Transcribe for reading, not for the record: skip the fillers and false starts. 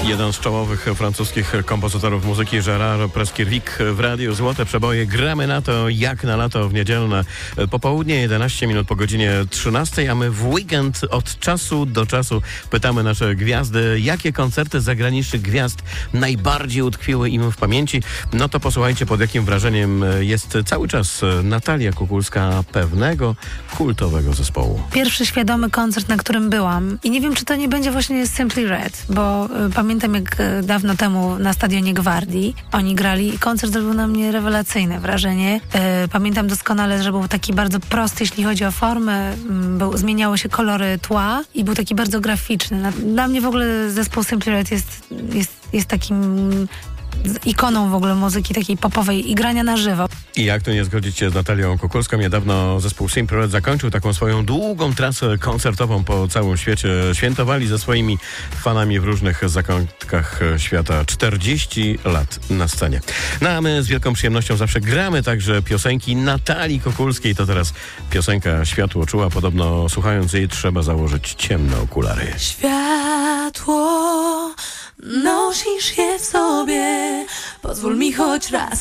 Jeden z czołowych francuskich kompozytorów muzyki, Gérard Presqu'îrevich, w radiu Złote Przeboje. Gramy na to jak na lato w niedzielne popołudnie, 11 minut po godzinie 13, a my w weekend od czasu do czasu pytamy nasze gwiazdy, jakie koncerty zagranicznych gwiazd najbardziej utkwiły im w pamięci. No to posłuchajcie, pod jakim wrażeniem jest cały czas Natalia Kukulska, pewnego kultowego zespołu. Pierwszy świadomy koncert, na którym byłam. I nie wiem, czy to nie będzie właśnie Simply Red, bo pamiętam, jak dawno temu na stadionie Gwardii oni grali i koncert zrobił na mnie rewelacyjne wrażenie. Pamiętam doskonale, że był taki bardzo prosty, jeśli chodzi o formę. Zmieniały się kolory tła i był taki bardzo graficzny. Dla mnie w ogóle zespół Simply Red jest takim ikoną w ogóle muzyki takiej popowej i grania na żywo. I jak tu nie zgodzić się z Natalią Kukulską? Niedawno zespół Simply Red zakończył taką swoją długą trasę koncertową po całym świecie. Świętowali ze swoimi fanami w różnych zakątkach świata 40 lat na scenie. No a my z wielką przyjemnością zawsze gramy także piosenki Natalii Kukulskiej. To teraz piosenka Światło czuła. Podobno słuchając jej trzeba założyć ciemne okulary. Światło, nosisz je w sobie. Pozwól mi choć raz